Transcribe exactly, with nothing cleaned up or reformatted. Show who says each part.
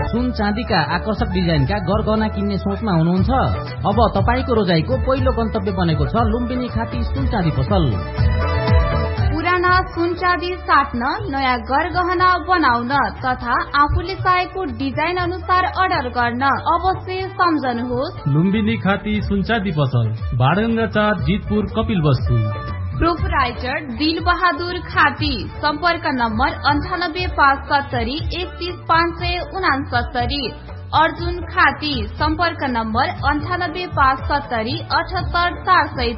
Speaker 1: सुन चाँदीका आकर्षक डिजाइनका गरगहना किन्ने सोचमा हुनुहुन्छ? अब तपाईको रोजाइको पहिलो गन्तव्य बनेको छ लुम्बिनी खाती सुन चाँदी पसल।
Speaker 2: पुराना सुन चाँदी साट्न, नयाँ गरगहना बनाउन तथा आफूले चाहेको डिजाइन अनुसार अर्डर गर्न अवश्य सम्झनुहोस्
Speaker 3: लुम्बिनी खाती सुन चाँदी पसल, बाडगंगा चार, जितपुर, कपिल वस्तु।
Speaker 2: प्रोपराइटर दिल बहादुर खाती। संपर्क नम्बर अन्ठानब्बे पाँच सत्तरी एकतीस पाँच सय उनासत्तरी। अर्जुन खाती। संपर्क नम्बर अन्ठानब्बे पाँच सत्तरी अठहत्तर चार सय